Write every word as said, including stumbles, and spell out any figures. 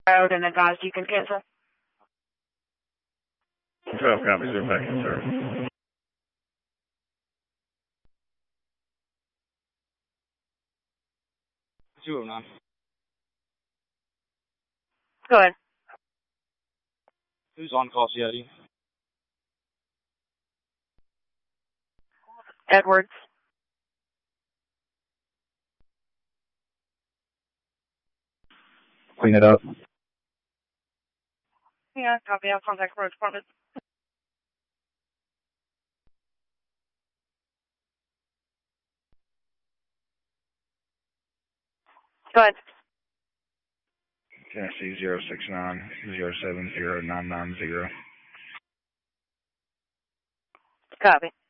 Road and advised you can cancel. twelve copies of vacant, sir. two oh nine. Go ahead. Who's on call, C I D? Edwards. Clean it up. Yeah, copy. I'll contact road department. Go ahead. Tennessee zero six nine zero seven zero nine nine zero. Copy.